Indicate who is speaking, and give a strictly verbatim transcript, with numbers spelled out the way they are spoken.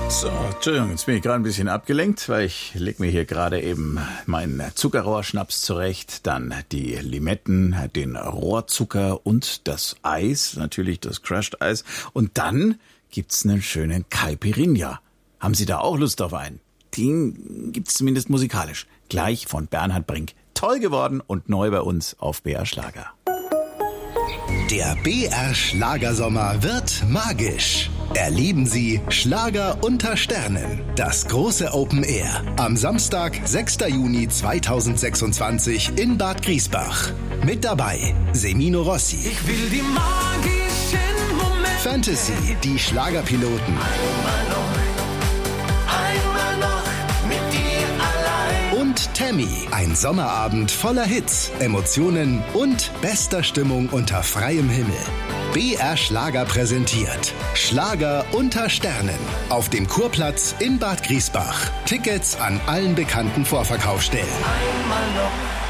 Speaker 1: So, Entschuldigung, jetzt bin ich gerade ein bisschen abgelenkt, weil ich leg mir hier gerade eben meinen Zuckerrohrschnaps zurecht, dann die Limetten, den Rohrzucker und das Eis, natürlich das Crushed Eis. Und dann gibt's einen schönen Caipirinha. Haben Sie da auch Lust auf einen? Den gibt's zumindest musikalisch. Gleich von Bernhard Brink. Toll geworden und neu bei uns auf B R Schlager.
Speaker 2: Der B R Schlagersommer wird magisch. Erleben Sie Schlager unter Sternen. Das große Open Air. Am Samstag, sechster Juni zweitausendsechsundzwanzig in Bad Griesbach. Mit dabei Semino Rossi.
Speaker 3: Ich will die magischen Momente.
Speaker 2: Fantasy, die Schlagerpiloten.
Speaker 3: Einmal noch, einmal noch mit dir allein.
Speaker 2: Und Tammy. Ein Sommerabend voller Hits, Emotionen und bester Stimmung unter freiem Himmel. B R Schlager präsentiert Schlager unter Sternen auf dem Kurplatz in Bad Griesbach. Tickets an allen bekannten Vorverkaufsstellen.
Speaker 3: Einmal noch.